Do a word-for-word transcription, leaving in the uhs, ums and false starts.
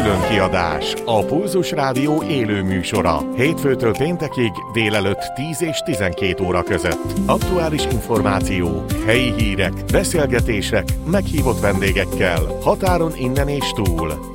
külön kiadás, a Pulzus Rádió élő műsora. Hétfőtől péntekig délelőtt tíz és tizenkét óra között. Aktuális információk, helyi hírek, beszélgetések, meghívott vendégekkel, határon innen és túl.